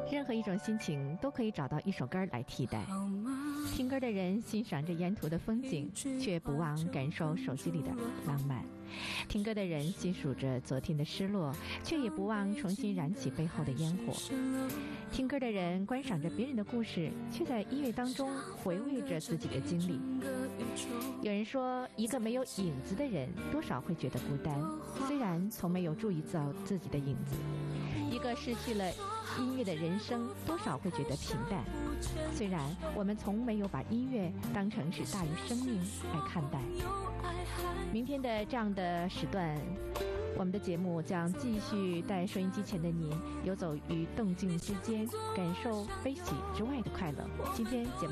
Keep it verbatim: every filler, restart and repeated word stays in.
任何一种心情都可以找到一首歌来替代。听歌的人欣赏着沿途的风景，却不忘感受手机里的浪漫；听歌的人细数着昨天的失落，却也不忘重新燃起背后的烟火；听歌的人观赏着别人的故事，却在音乐当中回味着自己的经历。有人说，一个没有影子的人多少会觉得孤单，虽然从没有注意到自己的影子；一个失去了音乐的人生多少会觉得平淡，虽然我们从没有把音乐当成是大于生命来看待。明天的这样的时段，我们的节目将继续带收音机前的您游走于动静之间，感受悲喜之外的快乐。今天节目